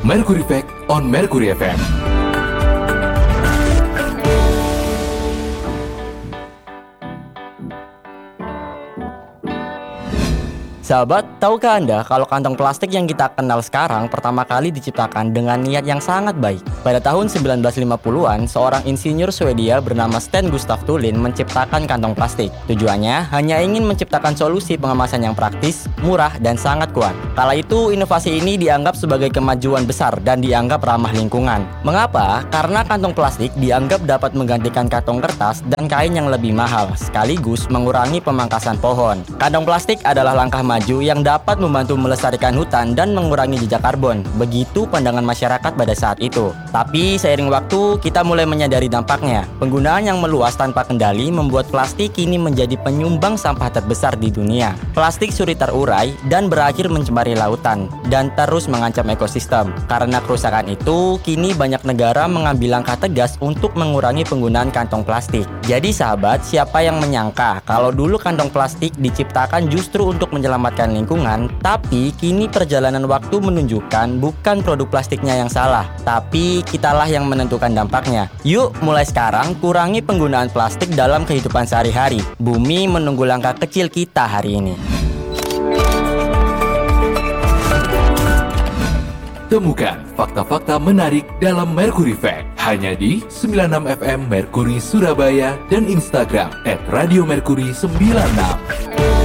Mercury Fact on Mercury FM. Sahabat, tahukah Anda kalau kantong plastik yang kita kenal sekarang pertama kali diciptakan dengan niat yang sangat baik? Pada tahun 1950-an, seorang insinyur Swedia bernama Sten Gustaf Thulin menciptakan kantong plastik. Tujuannya hanya ingin menciptakan solusi pengemasan yang praktis, murah, dan sangat kuat. Kala itu, inovasi ini dianggap sebagai kemajuan besar dan dianggap ramah lingkungan. Mengapa? Karena kantong plastik dianggap dapat menggantikan kantong kertas dan kain yang lebih mahal, sekaligus mengurangi pemangkasan pohon. Kantong plastik adalah langkah maju yang dapat membantu melestarikan hutan dan mengurangi jejak karbon. Begitu pandangan masyarakat pada saat itu. Tapi seiring waktu, kita mulai menyadari dampaknya. Penggunaan yang meluas tanpa kendali membuat plastik kini menjadi penyumbang sampah terbesar di dunia. Plastik sulit terurai dan berakhir mencemari lautan dan terus mengancam ekosistem. Karena kerusakan itu, kini banyak negara mengambil langkah tegas untuk mengurangi penggunaan kantong plastik. Jadi sahabat, siapa yang menyangka kalau dulu kantong plastik diciptakan justru untuk menyelamatkan lingkungan, tapi kini perjalanan waktu menunjukkan bukan produk plastiknya yang salah, tapi kitalah yang menentukan dampaknya. Yuk, mulai sekarang kurangi penggunaan plastik dalam kehidupan sehari-hari. Bumi menunggu langkah kecil kita hari ini. Temukan fakta-fakta menarik dalam Mercury Fact hanya di 96 FM Mercury Surabaya dan Instagram @radiomercury96.